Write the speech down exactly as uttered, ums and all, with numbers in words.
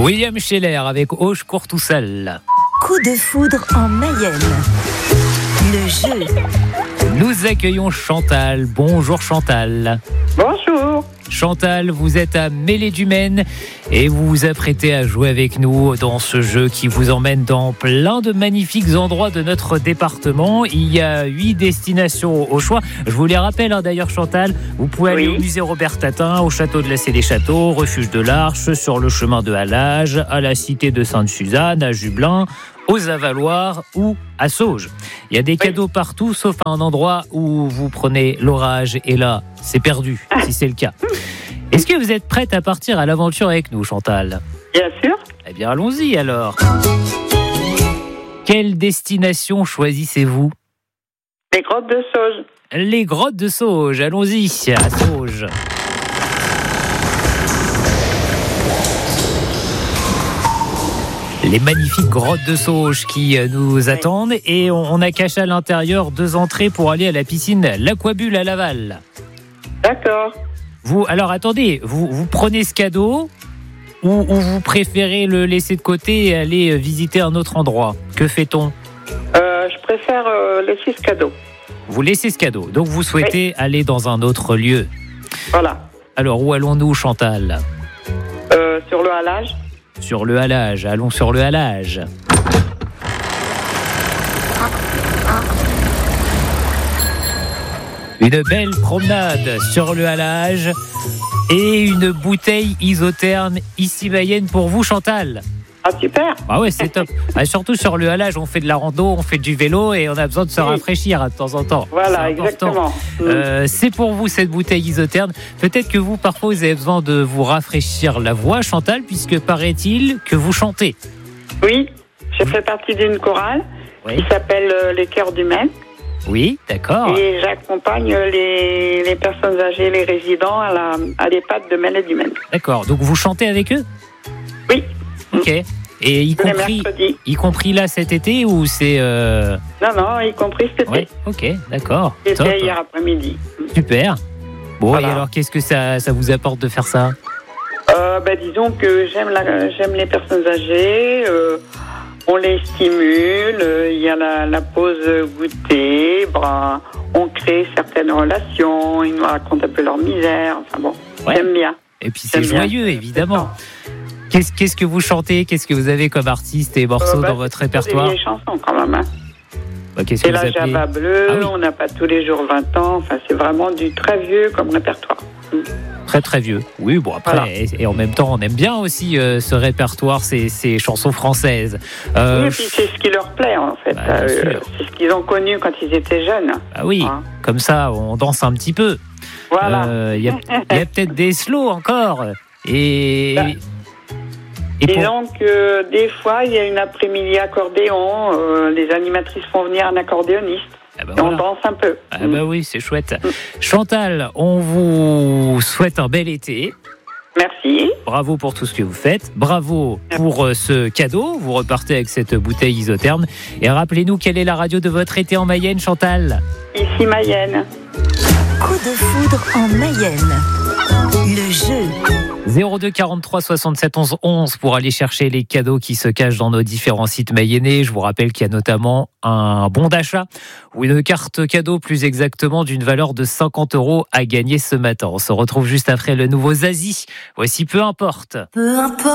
William Scheller avec Auch Courtousal. Coup de foudre en Mayenne. Le jeu. Nous accueillons Chantal. Bonjour Chantal. Bonjour. Chantal, vous êtes à Mêlée-du-Maine et vous vous apprêtez à jouer avec nous dans ce jeu qui vous emmène dans plein de magnifiques endroits de notre département. Il y a huit destinations au choix. Je vous les rappelle hein, d'ailleurs Chantal, vous pouvez aller Oui. au musée Robert Tatin, au château de la Cé des Châteaux, au refuge de l'Arche, sur le chemin de Halage, à la cité de Sainte-Suzanne, à Jublain, aux Avaloirs ou à Sauges. Il y a des cadeaux partout, sauf à un endroit où vous prenez l'orage et là, c'est perdu, si c'est le cas. Est-ce que vous êtes prête à partir à l'aventure avec nous, Chantal ? Bien sûr. Eh bien, allons-y alors. Quelle destination choisissez-vous ? Les grottes de Sauges. Les grottes de Sauges. Allons-y, à Sauges. Les magnifiques grottes de Sauges qui nous attendent et on a caché à l'intérieur deux entrées pour aller à la piscine l'Aquabulle à Laval. D'accord. Vous, alors attendez, vous, vous prenez ce cadeau ou, ou vous préférez le laisser de côté et aller visiter un autre endroit ? Que fait-on ? Euh, je préfère euh, laisser ce cadeau. Vous laissez ce cadeau, donc vous souhaitez oui. aller dans un autre lieu. Voilà. Alors où allons-nous, Chantal ? euh, Sur le halage. Sur le halage, allons sur le halage. Une belle promenade sur le halage et une bouteille isotherme ici Mayenne pour vous, Chantal. Ah, super. Ah ouais, c'est top. Ah, surtout sur le halage, on fait de la rando, on fait du vélo et on a besoin de se oui. rafraîchir de temps en temps. Voilà, exactement. Euh, c'est pour vous cette bouteille isotherme. Peut-être que vous, parfois, vous avez besoin de vous rafraîchir la voix, Chantal, puisque paraît-il que vous chantez. Oui, je fais partie d'une chorale oui. qui s'appelle euh, Les Chœurs du Maine. Oui, d'accord. Et j'accompagne les, les personnes âgées, les résidents à, la, à l'EHPAD de Mêlée-du-Maine. D'accord, donc vous chantez avec eux ? Oui. Ok. Et y compris, y compris là cet été ou c'est... Euh... Non, non, y compris cet été. Ouais, ok, d'accord. C'était hier après-midi. Super. Bon, voilà. Et alors qu'est-ce que ça, ça vous apporte de faire ça ? euh, bah, Disons que j'aime, la, j'aime les personnes âgées, euh, on les stimule, il euh, y a la, la pause goûter, bah, on crée certaines relations, ils nous racontent un peu leur misère, enfin bon, ouais. J'aime bien. Et puis c'est j'aime joyeux, bien. évidemment. Qu'est-ce, qu'est-ce que vous chantez ? Qu'est-ce que vous avez comme artistes et morceaux euh, bah, dans votre répertoire ? C'est des chansons quand même. Hein. Bah, qu'est-ce c'est que la vous appelez ? Java bleue, ah, oui. On n'a pas tous les jours vingt ans. Enfin, c'est vraiment du très vieux comme répertoire. Très très vieux. Oui, bon après, voilà. et, et en même temps, on aime bien aussi euh, ce répertoire, ces, ces chansons françaises. Euh, oui, et puis c'est ce qui leur plaît en fait. Bah, euh, c'est ce qu'ils ont connu quand ils étaient jeunes. Ah oui, hein. Comme ça, on danse un petit peu. Voilà. Il euh, y, y a peut-être des slows encore. Et... Bah. Et Disons pour... que des fois, il y a une après-midi accordéon, euh, les animatrices font venir un accordéoniste. Ah bah et voilà. On danse un peu. Ah bah oui, c'est chouette. Mm. Chantal, on vous souhaite un bel été. Merci. Bravo pour tout ce que vous faites. Bravo pour euh, ce cadeau. Vous repartez avec cette bouteille isotherme. Et rappelez-nous, quelle est la radio de votre été en Mayenne, Chantal ? Ici Mayenne. Coup de foudre en Mayenne. Le jeu. zéro deux quarante-trois soixante-sept onze onze pour aller chercher les cadeaux qui se cachent dans nos différents sites mayennais. Je vous rappelle qu'il y a notamment un bon d'achat ou une carte cadeau plus exactement d'une valeur de cinquante euros à gagner ce matin. On se retrouve juste après le nouveau Zazie. Voici Peu importe. Peu importe.